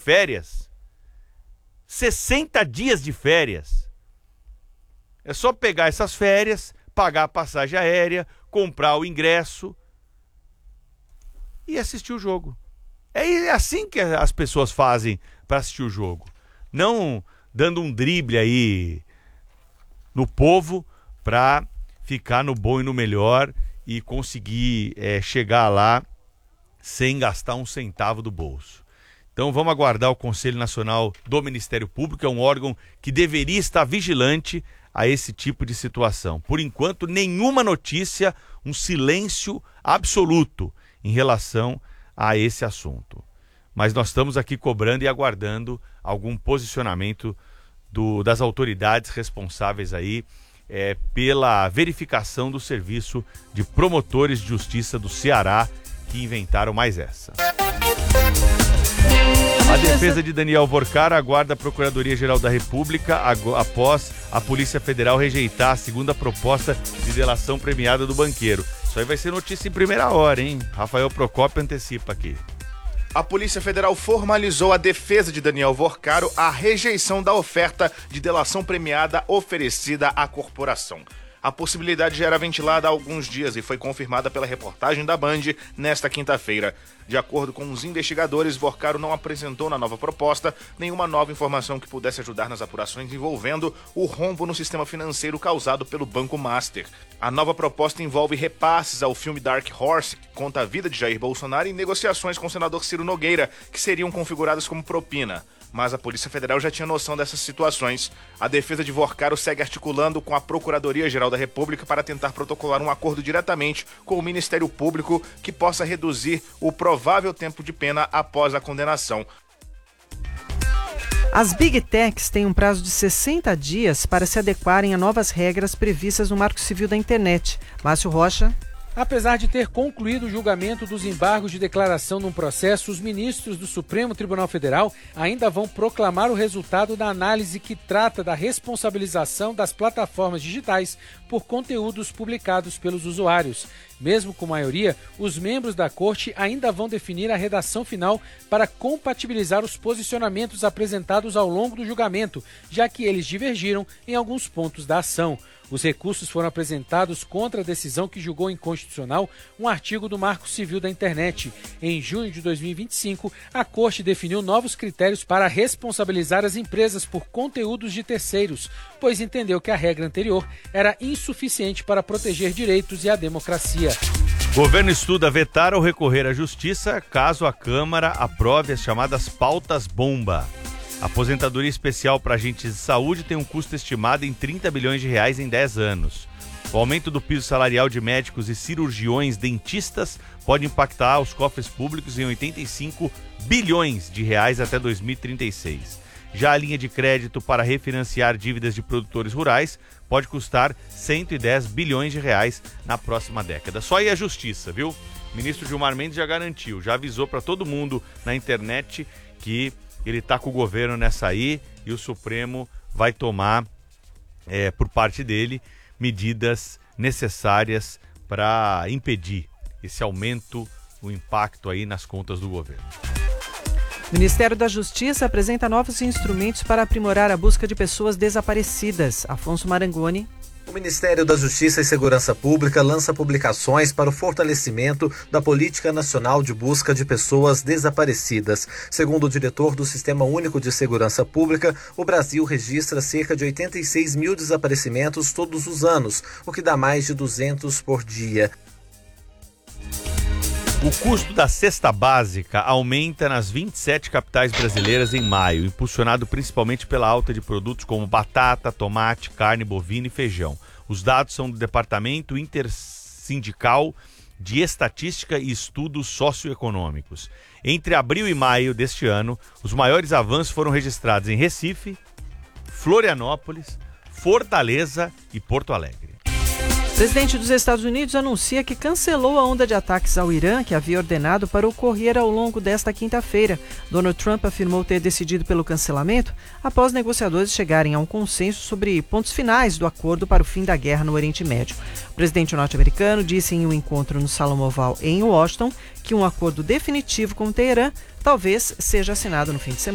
férias. 60 dias de férias. É só pegar essas férias, pagar a passagem aérea, comprar o ingresso e assistir o jogo. É assim que as pessoas fazem para assistir o jogo. Não dando um drible aí no povo para ficar no bom e no melhor e conseguir chegar lá sem gastar um centavo do bolso. Então vamos aguardar o Conselho Nacional do Ministério Público, é um órgão que deveria estar vigilante a esse tipo de situação. Por enquanto, nenhuma notícia, um silêncio absoluto em relação a esse assunto. Mas nós estamos aqui cobrando e aguardando algum posicionamento das autoridades responsáveis aí pela verificação do serviço de promotores de justiça do Ceará que inventaram mais essa. A defesa de Daniel Vorcar aguarda a Procuradoria-Geral da República após a Polícia Federal rejeitar a segunda proposta de delação premiada do banqueiro. Isso aí vai ser notícia em primeira hora, hein? Rafael Procópio antecipa aqui. A Polícia Federal formalizou a defesa de Daniel Vorcaro a rejeição da oferta de delação premiada oferecida à corporação. A possibilidade já era ventilada há alguns dias e foi confirmada pela reportagem da Band nesta quinta-feira. De acordo com os investigadores, Vorcaro não apresentou na nova proposta nenhuma nova informação que pudesse ajudar nas apurações envolvendo o rombo no sistema financeiro causado pelo Banco Master. A nova proposta envolve repasses ao filme Dark Horse, que conta a vida de Jair Bolsonaro, e negociações com o senador Ciro Nogueira, que seriam configuradas como propina. Mas a Polícia Federal já tinha noção dessas situações. A defesa de Vorcaro segue articulando com a Procuradoria-Geral da República para tentar protocolar um acordo diretamente com o Ministério Público que possa reduzir o provável tempo de pena após a condenação. As Big Techs têm um prazo de 60 dias para se adequarem a novas regras previstas no Marco Civil da Internet. Márcio Rocha. Apesar de ter concluído o julgamento dos embargos de declaração num processo, os ministros do Supremo Tribunal Federal ainda vão proclamar o resultado da análise que trata da responsabilização das plataformas digitais por conteúdos publicados pelos usuários. Mesmo com maioria, os membros da Corte ainda vão definir a redação final para compatibilizar os posicionamentos apresentados ao longo do julgamento, já que eles divergiram em alguns pontos da ação. Os recursos foram apresentados contra a decisão que julgou inconstitucional um artigo do Marco Civil da Internet. Em junho de 2025, a Corte definiu novos critérios para responsabilizar as empresas por conteúdos de terceiros, pois entendeu que a regra anterior era insuficiente para proteger direitos e a democracia. Governo estuda vetar ou recorrer à Justiça caso a Câmara aprove as chamadas pautas-bomba. A aposentadoria especial para agentes de saúde tem um custo estimado em 30 bilhões de reais em 10 anos. O aumento do piso salarial de médicos e cirurgiões dentistas pode impactar os cofres públicos em 85 bilhões de reais até 2036. Já a linha de crédito para refinanciar dívidas de produtores rurais pode custar 110 bilhões de reais na próxima década. Só aí a Justiça, viu? O ministro Gilmar Mendes já garantiu, já avisou para todo mundo na internet que ele está com o governo nessa aí e o Supremo vai tomar, por parte dele, medidas necessárias para impedir esse aumento, o impacto aí nas contas do governo. O Ministério da Justiça apresenta novos instrumentos para aprimorar a busca de pessoas desaparecidas. Afonso Marangoni. O Ministério da Justiça e Segurança Pública lança publicações para o fortalecimento da Política Nacional de Busca de Pessoas Desaparecidas. Segundo o diretor do Sistema Único de Segurança Pública, o Brasil registra cerca de 86 mil desaparecimentos todos os anos, o que dá mais de 200 por dia. O custo da cesta básica aumenta nas 27 capitais brasileiras em maio, impulsionado principalmente pela alta de produtos como batata, tomate, carne bovina e feijão. Os dados são do Departamento Intersindical de Estatística e Estudos Socioeconômicos. Entre abril e maio deste ano, os maiores avanços foram registrados em Recife, Florianópolis, Fortaleza e Porto Alegre. O presidente dos Estados Unidos anuncia que cancelou a onda de ataques ao Irã que havia ordenado para ocorrer ao longo desta quinta-feira. Donald Trump afirmou ter decidido pelo cancelamento após negociadores chegarem a um consenso sobre pontos finais do acordo para o fim da guerra no Oriente Médio. O presidente norte-americano disse em um encontro no Salão Oval em Washington que um acordo definitivo com Teherã talvez seja assinado no fim de semana.